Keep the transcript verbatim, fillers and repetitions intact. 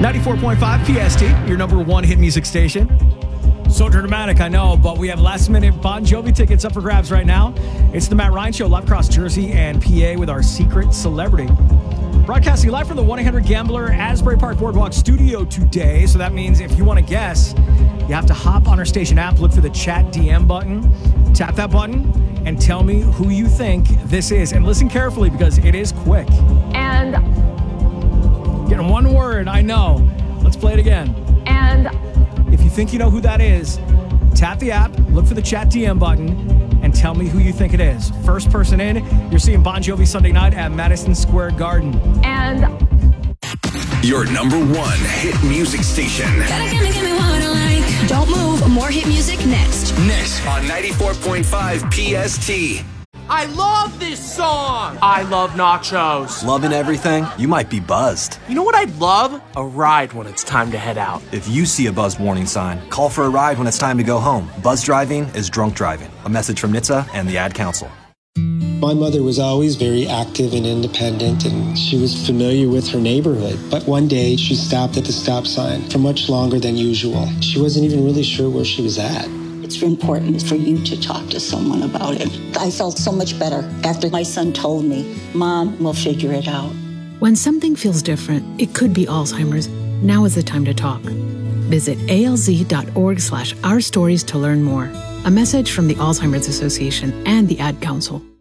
ninety-four point five P S T, your number one hit music station. So dramatic, I know, but we have last minute Bon Jovi tickets up for grabs right now. It's the Matt Ryan Show, live across Jersey and P A with our secret celebrity. Broadcasting live from the one eight hundred Gambler Asbury Park Boardwalk studio today. So that means if you want to guess, you have to hop on our station app, look for the chat D M button, tap that button, and tell me who you think this is. And listen carefully because it is quick. And getting one word, I know. Let's play it again. And if you think you know who that is, tap the app, look for the chat D M button, and tell me who you think it is. First person in, you're seeing Bon Jovi Sunday night at Madison Square Garden. And your number one hit music station. Gotta give me, give me what I like. Don't move. More hit music next. Next on ninety-four point five P S T. I love this song! I love nachos. Loving everything? You might be buzzed. You know what I'd love? A ride when it's time to head out. If you see a buzzed warning sign, call for a ride when it's time to go home. Buzz driving is drunk driving. A message from N H T S A and the Ad Council. My mother was always very active and independent, and she was familiar with her neighborhood. But one day, she stopped at the stop sign for much longer than usual. She wasn't even really sure where she was at. It's important for you to talk to someone about it. I felt so much better after my son told me, Mom, we'll figure it out. When something feels different, it could be Alzheimer's. Now is the time to talk. Visit alz.org slash our stories to learn more. A message from the Alzheimer's Association and the Ad Council.